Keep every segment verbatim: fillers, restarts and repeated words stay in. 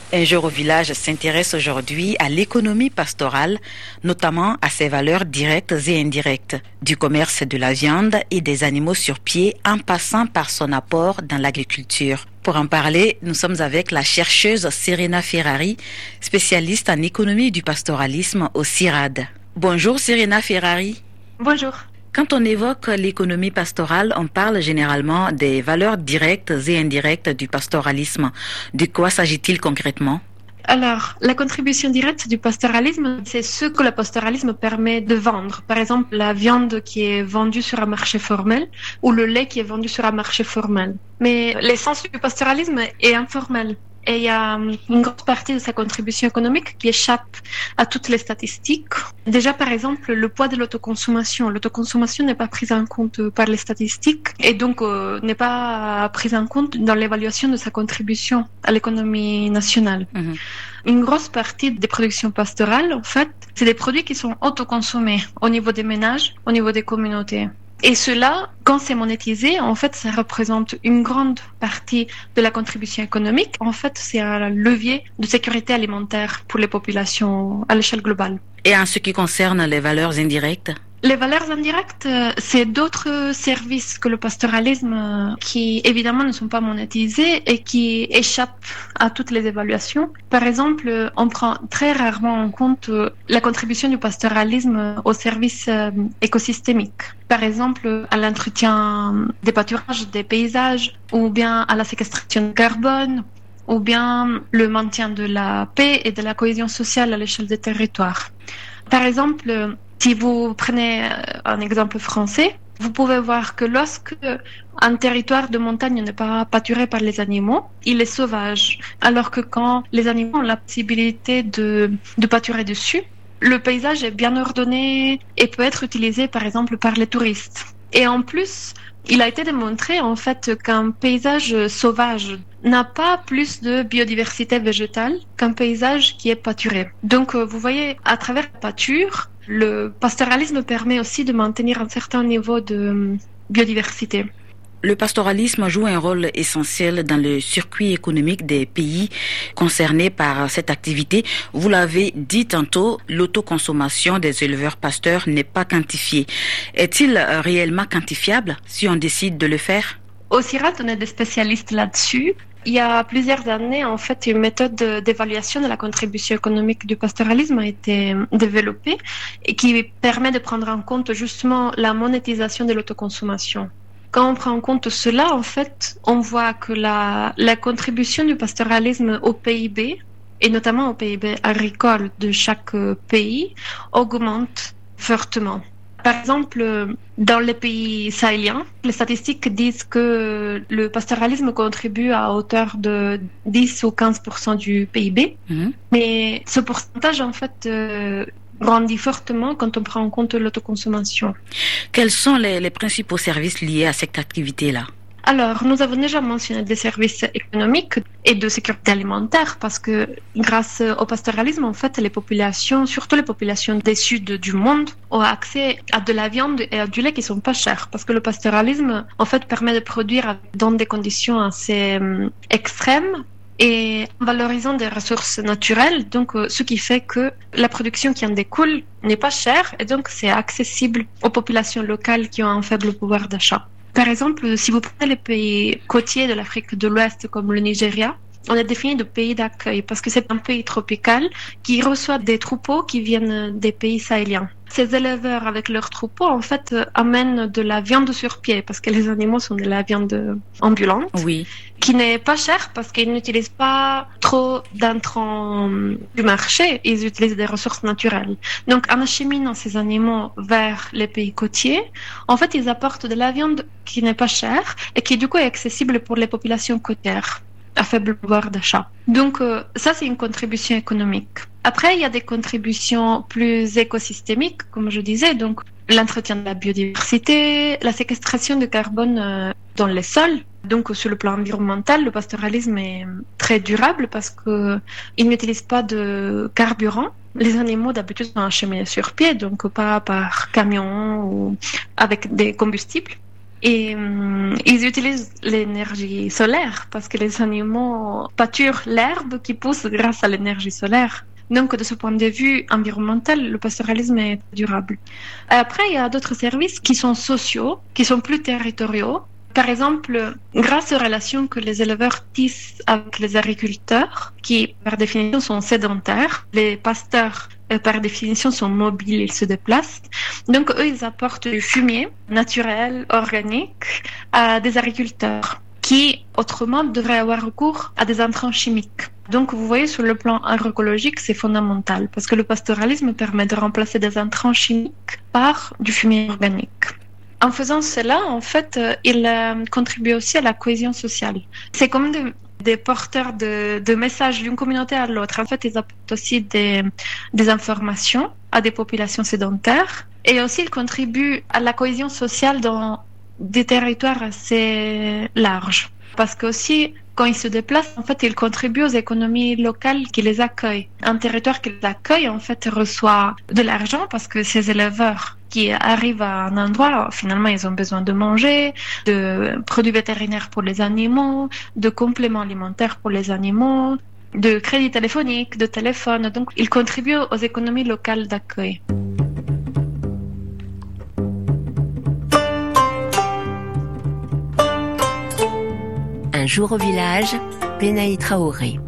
Un jour au village s'intéresse aujourd'hui à l'économie pastorale, notamment à ses valeurs directes et indirectes, du commerce de la viande et des animaux sur pied en passant par son apport dans l'agriculture. Pour en parler, nous sommes avec la chercheuse Serena Ferrari, spécialiste en économie du pastoralisme au CIRAD. Bonjour Serena Ferrari. Bonjour. Quand on évoque l'économie pastorale, on parle généralement des valeurs directes et indirectes du pastoralisme. De quoi s'agit-il concrètement ? Alors, la contribution directe du pastoralisme, c'est ce que le pastoralisme permet de vendre. Par exemple, la viande qui est vendue sur un marché formel ou le lait qui est vendu sur un marché formel. Mais l'essence du pastoralisme est informelle. Et il y a une grosse partie de sa contribution économique qui échappe à toutes les statistiques. Déjà, par exemple, le poids de l'autoconsommation. L'autoconsommation n'est pas prise en compte par les statistiques et donc euh, n'est pas prise en compte dans l'évaluation de sa contribution à l'économie nationale. Mmh. Une grosse partie des productions pastorales, en fait, c'est des produits qui sont autoconsommés au niveau des ménages, au niveau des communautés. Et cela, quand c'est monétisé, en fait, ça représente une grande partie de la contribution économique. En fait, c'est un levier de sécurité alimentaire pour les populations à l'échelle globale. Et en ce qui concerne les valeurs indirectes ? Les valeurs indirectes, c'est d'autres services que le pastoralisme qui, évidemment, ne sont pas monétisés et qui échappent à toutes les évaluations. Par exemple, on prend très rarement en compte la contribution du pastoralisme aux services écosystémiques. Par exemple, à l'entretien des pâturages, des paysages, ou bien à la séquestration de carbone, ou bien le maintien de la paix et de la cohésion sociale à l'échelle des territoires. Par exemple, si vous prenez un exemple français, vous pouvez voir que lorsque un territoire de montagne n'est pas pâturé par les animaux, il est sauvage. Alors que quand les animaux ont la possibilité de, de pâturer dessus, le paysage est bien ordonné et peut être utilisé par exemple par les touristes. Et en plus, il a été démontré en fait qu'un paysage sauvage n'a pas plus de biodiversité végétale qu'un paysage qui est pâturé. Donc vous voyez, à travers la pâture, le pastoralisme permet aussi de maintenir un certain niveau de biodiversité. Le pastoralisme joue un rôle essentiel dans le circuit économique des pays concernés par cette activité. Vous l'avez dit tantôt, l'autoconsommation des éleveurs pasteurs n'est pas quantifiée. Est-il réellement quantifiable si on décide de le faire ? Au CIRAD, on est des spécialistes là-dessus. Il y a plusieurs années, en fait, une méthode d'évaluation de la contribution économique du pastoralisme a été développée et qui permet de prendre en compte justement la monétisation de l'autoconsommation. Quand on prend en compte cela, en fait, on voit que la, la contribution du pastoralisme au P I B, et notamment au P I B agricole de chaque pays, augmente fortement. Par exemple, dans les pays sahéliens, les statistiques disent que le pastoralisme contribue à hauteur de dix ou quinze pour cent du P I B. Mmh. Mais ce pourcentage, en fait, euh, grandit fortement quand on prend en compte l'autoconsommation. Quels sont les, les principaux services liés à cette activité-là ? Alors, nous avons déjà mentionné des services économiques et de sécurité alimentaire parce que grâce au pastoralisme, en fait, les populations, surtout les populations des sud du monde, ont accès à de la viande et à du lait qui sont pas chers parce que le pastoralisme, en fait, permet de produire dans des conditions assez euh, extrêmes et en valorisant des ressources naturelles, donc euh, ce qui fait que la production qui en découle n'est pas chère et donc c'est accessible aux populations locales qui ont un faible pouvoir d'achat. Par exemple, si vous prenez les pays côtiers de l'Afrique de l'Ouest comme le Nigeria, on a défini de pays d'accueil parce que c'est un pays tropical qui reçoit des troupeaux qui viennent des pays sahéliens. Ces éleveurs avec leurs troupeaux, en fait, amènent de la viande sur pied parce que les animaux sont de la viande ambulante, oui, qui n'est pas chère parce qu'ils n'utilisent pas trop d'intrants du marché, ils utilisent des ressources naturelles. Donc, en acheminant ces animaux vers les pays côtiers, en fait, ils apportent de la viande qui n'est pas chère et qui, du coup, est accessible pour les populations côtières à faible pouvoir d'achat. Donc, euh, ça, c'est une contribution économique. Après, il y a des contributions plus écosystémiques, comme je disais, donc l'entretien de la biodiversité, la séquestration de carbone euh, dans les sols. Donc, sur le plan environnemental, le pastoralisme est très durable parce que il n'utilise pas de carburant. Les animaux, d'habitude, sont acheminés sur pied, donc pas par camion ou avec des combustibles. Et euh, ils utilisent l'énergie solaire parce que les animaux pâturent l'herbe qui pousse grâce à l'énergie solaire. Donc, de ce point de vue environnemental, le pastoralisme est durable. Après, il y a d'autres services qui sont sociaux, qui sont plus territoriaux. Par exemple, grâce aux relations que les éleveurs tissent avec les agriculteurs, qui par définition sont sédentaires, les pasteurs euh, par définition sont mobiles, ils se déplacent. Donc eux, ils apportent du fumier naturel, organique à des agriculteurs qui, autrement, devraient avoir recours à des intrants chimiques. Donc vous voyez, sur le plan agroécologique, c'est fondamental parce que le pastoralisme permet de remplacer des intrants chimiques par du fumier organique. En faisant cela, en fait, euh, il euh, contribue aussi à la cohésion sociale. C'est comme de, des porteurs de, de messages d'une communauté à l'autre. En fait, ils apportent aussi des, des informations à des populations sédentaires et aussi ils contribuent à la cohésion sociale dans des territoires assez larges. Parce que aussi, quand ils se déplacent, en fait, ils contribuent aux économies locales qui les accueillent. Un territoire qui les accueille, en fait, reçoit de l'argent parce que ces éleveurs qui arrivent à un endroit, finalement, ils ont besoin de manger, de produits vétérinaires pour les animaux, de compléments alimentaires pour les animaux, de crédits téléphoniques, de téléphones. Donc, ils contribuent aux économies locales d'accueil. Un jour au village, Benaï Traoré.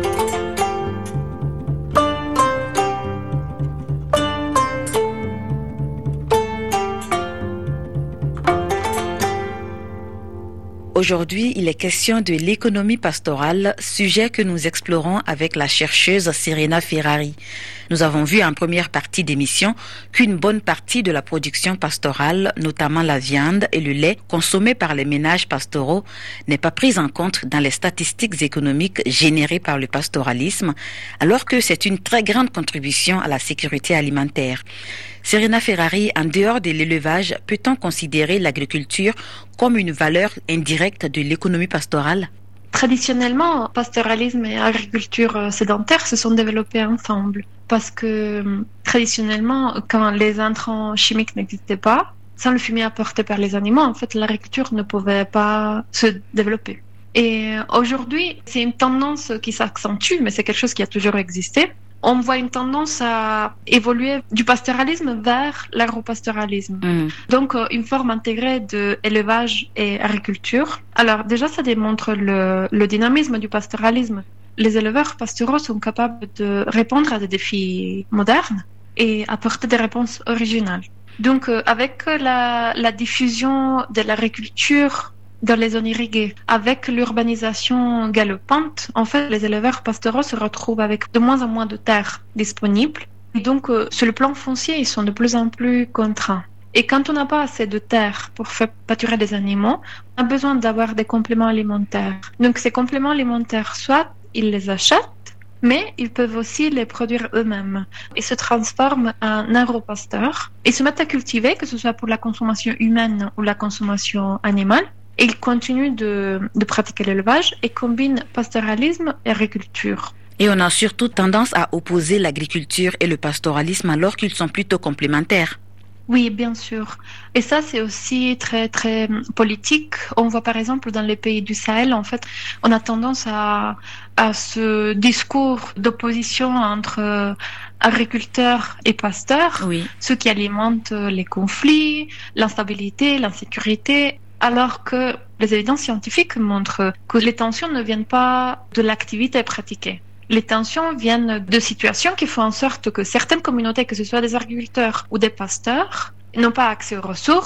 Aujourd'hui, il est question de l'économie pastorale, sujet que nous explorons avec la chercheuse Serena Ferrari. Nous avons vu en première partie d'émission qu'une bonne partie de la production pastorale, notamment la viande et le lait consommés par les ménages pastoraux, n'est pas prise en compte dans les statistiques économiques générées par le pastoralisme, alors que c'est une très grande contribution à la sécurité alimentaire. Serena Ferrari, en dehors de l'élevage, peut-on considérer l'agriculture comme une valeur indirecte de l'économie pastorale ? Traditionnellement, pastoralisme et agriculture sédentaire se sont développés ensemble parce que traditionnellement, quand les intrants chimiques n'existaient pas, sans le fumier apporté par les animaux, en fait, l'agriculture ne pouvait pas se développer. Et aujourd'hui, c'est une tendance qui s'accentue, mais c'est quelque chose qui a toujours existé. On voit une tendance à évoluer du pastoralisme vers l'agropastoralisme. Mmh. Donc, euh, une forme intégrée d'élevage et agriculture. Alors, déjà, ça démontre le, le dynamisme du pastoralisme. Les éleveurs pastoraux sont capables de répondre à des défis modernes et apporter des réponses originales. Donc, euh, avec la, la diffusion de l'agriculture dans les zones irriguées, avec l'urbanisation galopante, en fait, les éleveurs pastoraux se retrouvent avec de moins en moins de terres disponibles. Et donc, euh, sur le plan foncier, ils sont de plus en plus contraints. Et quand on n'a pas assez de terre pour faire pâturer des animaux, on a besoin d'avoir des compléments alimentaires. Donc, ces compléments alimentaires, soit ils les achètent, mais ils peuvent aussi les produire eux-mêmes. Ils se transforment en agropasteurs. Ils se mettent à cultiver, que ce soit pour la consommation humaine ou la consommation animale. Et ils continuent de, de pratiquer l'élevage et combinent pastoralisme et agriculture. Et on a surtout tendance à opposer l'agriculture et le pastoralisme alors qu'ils sont plutôt complémentaires. Oui, bien sûr. Et ça, c'est aussi très, très politique. On voit par exemple dans les pays du Sahel, en fait, on a tendance à, à ce discours d'opposition entre agriculteurs et pasteurs, oui. Ce qui alimente les conflits, l'instabilité, l'insécurité. Alors que les évidences scientifiques montrent que les tensions ne viennent pas de l'activité pratiquée. Les tensions viennent de situations qui font en sorte que certaines communautés, que ce soit des agriculteurs ou des pasteurs, n'ont pas accès aux ressources,